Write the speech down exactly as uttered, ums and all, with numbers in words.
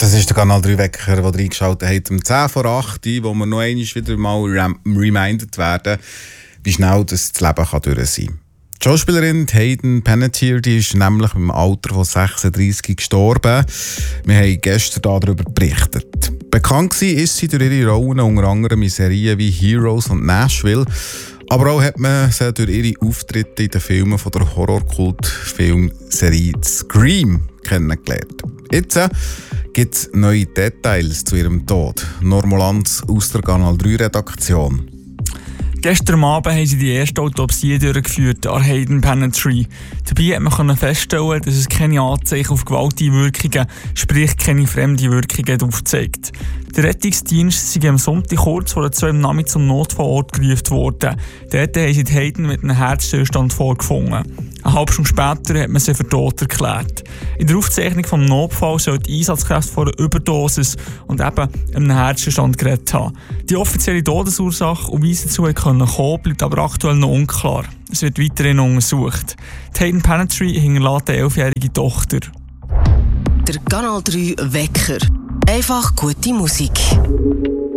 Das ist der Kanal drei Wecker, der reingeschaltet hat, um zehn vor acht, wo wir noch einmal wieder mal rem- reminded werden, wie schnell das, das Leben kann durch sein kann. Die Schauspielerin Hayden Panettiere, die ist nämlich im Alter von sechsunddreissig gestorben. Wir haben gestern darüber berichtet. Bekannt war ist sie durch ihre Rollen unter anderem in Serien wie Heroes und Nashville. Aber auch hat man sie durch ihre Auftritte in den Filmen von der Horrorkult-Filmserie Scream kennengelernt. Jetzt äh, gibt es neue Details zu ihrem Tod. Normolanz aus der Kanal drei Redaktion. Gestern Abend haben sie die erste Autopsie durchgeführt an Hayden Panettiere. Dabei konnte man feststellen, dass es keine Anzeichen auf Gewalteinwirkungen, sprich keine fremde Wirkungen aufzeigt. Der Rettungsdienst sei am Sonntag kurz vor zwei am Nachmittag zum Notfallort gerufen worden. Dort haben sie die Hayden mit einem Herzstillstand vorgefunden. Eine halbe Stunde später hat man sie für tot erklärt. In der Aufzeichnung vom Notfall soll die Einsatzkräfte vor einer Überdosis und eben einem Herzstillstand geredet haben. Die offizielle Todesursache und wie sie dazu kommen konnten, bleibt aber aktuell noch unklar. Es wird weiterhin untersucht. Die Hayden Panettiere hinterlässt eine elfjährige Tochter. Der Kanal drei Wecker. Einfach gute Musik.